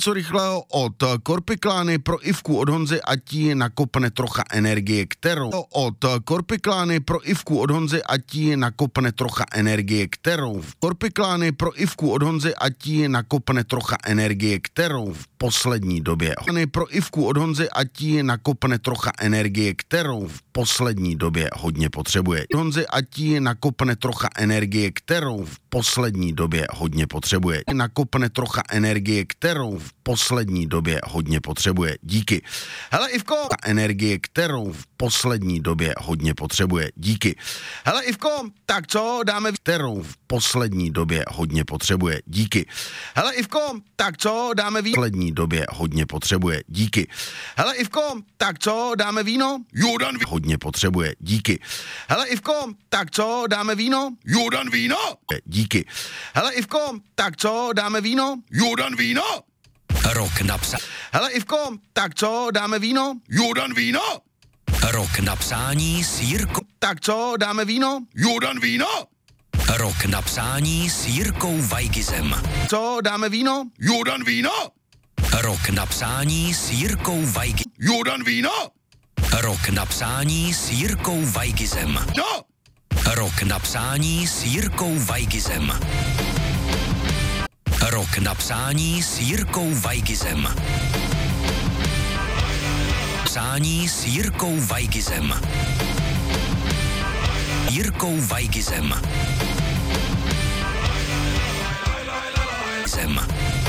něco rychlého od Korpiklány pro Ivku od Honzy, ať jí nakopne trocha energie, kterou od Korpiklány pro Ivku od Honzy, ať jí nakopne trocha energie, kterou Korpiklány pro Ivku od Honzy, ať jí nakopne trocha energie, kterou v poslední době pro Ivku od Honzy, ať jí nakopne trocha energie, kterou v poslední době hodně potřebuje. Honzy, ať jí nakopne trocha energie, kterou v poslední době hodně potřebuje. Nakopne trocha energie, kterou v poslední době hodně potřebuje. Díky. Hele Ivko, energie, kterou v poslední době hodně potřebuje. Díky. Hele Ivko, tak co, dáme kterou v poslední době hodně potřebuje. Díky. Hele Ivko, tak co, dáme víno. V poslední době hodně potřebuje. Díky. Hele Ivko, tak co, dáme víno. Jordan hodně potřebuje. Díky. Hele Ivko, tak co, dáme víno. Jordan víno. Díky. Hele Ivko, tak co, dáme víno. Jordan víno. Rok napsat. Hele Ivko, tak co, dáme víno. Jordan víno. Rok napsání s Jirkou. Tak co, dáme víno. Jordan víno. Rok napsání s Jirkou Weigizem. Co, dáme víno. Jordan víno. Rok napsání s Jirkou Weigizem. Jordan víno. Rok napsání s Jirkou Weigizem. No. Rok napsání s Jirkou Weigizem. Rok napsání s Jirkou Weigizem. Psání s Jirkou Weigizem. Jirkou Weigizem.